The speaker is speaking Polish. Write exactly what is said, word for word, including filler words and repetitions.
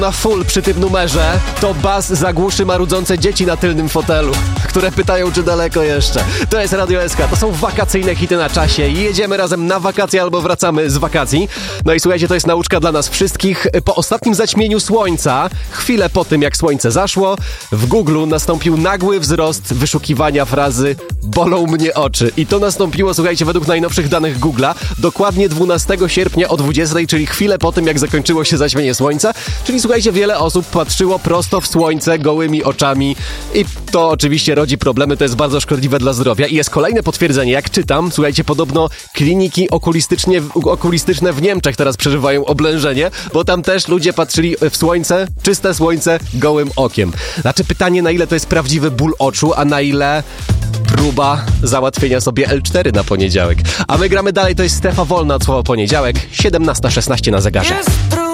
na full przy tym numerze, to bas zagłuszy marudzące dzieci na tylnym fotelu, które pytają, czy daleko jeszcze. To jest Radio S K, to są wakacyjne hity na czasie. Jedziemy razem na wakacje albo wracamy z wakacji. No i słuchajcie, to jest nauczka dla nas wszystkich. Po ostatnim zaćmieniu słońca, chwilę po tym jak słońce zaszło, w Google nastąpił nagły wzrost wyszukiwania frazy bolą mnie oczy. I to nastąpiło, słuchajcie, według najnowszych danych Google'a, dokładnie dwunastego sierpnia o dwudziestej, czyli chwilę po tym jak zakończyło się zaćmienie słońca. Czyli słuchajcie, wiele osób patrzyło prosto w słońce gołymi oczami i to oczywiście rodzi problemy, to jest bardzo szkodliwe dla zdrowia. I jest kolejne potwierdzenie, jak czytam, słuchajcie, podobno kliniki okulistycznie, okulistyczne w Niemczech teraz przeżywają oblężenie, bo tam też ludzie patrzyli w słońce, czyste słońce, gołym okiem. Znaczy pytanie, na ile to jest prawdziwy ból oczu, a na ile próba załatwienia sobie L cztery na poniedziałek. A my gramy dalej, to jest Stefa Wolna od słowa poniedziałek, siedemnasta szesnaście na zegarze.